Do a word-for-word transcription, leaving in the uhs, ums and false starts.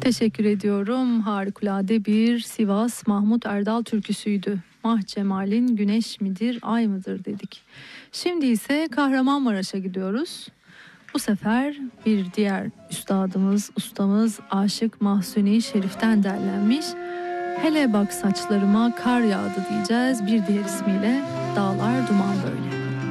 Teşekkür ediyorum. Harikulade bir Sivas Mahmut Erdal türküsüydü. Mah cemalin güneş midir, ay mıdır dedik. Şimdi ise Kahramanmaraş'a gidiyoruz. Bu sefer bir diğer üstadımız, ustamız Aşık Mahzuni Şerif'ten derlenmiş. Hele bak saçlarıma kar yağdı diyeceğiz. Bir diğer ismiyle Dağlar Duman Böyle.